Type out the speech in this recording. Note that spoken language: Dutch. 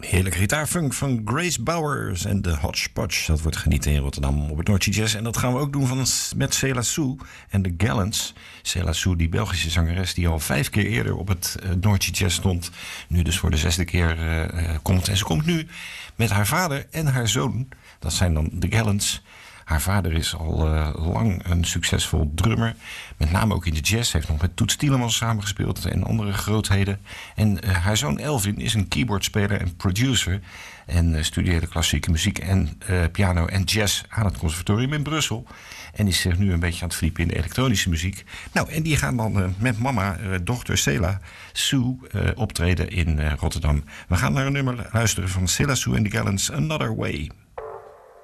Heerlijke gitaarfunk van Grace Bowers en de Hodgepodge. Dat wordt genieten in Rotterdam op het Noordse Jazz. En dat gaan we ook doen met Céla Sou en de Gallants. Céla Sou, die Belgische zangeres die al 5 keer eerder op het Noordse Jazz stond. Nu dus voor de 6e keer komt. En ze komt nu met haar vader en haar zoon. Dat zijn dan de Gallants. Haar vader is al lang een succesvol drummer. Met name ook in de jazz. Heeft nog met Toots Thielemans samengespeeld en andere grootheden. En haar zoon Elvin is een keyboardspeler en producer. En studeerde klassieke muziek en piano en jazz aan het conservatorium in Brussel. En is zich nu een beetje aan het verdiepen in de elektronische muziek. Nou, en die gaan dan met mama, dochter Céla Sou, optreden in Rotterdam. We gaan naar een nummer luisteren van Céla Sou en de Gallants, Another Way.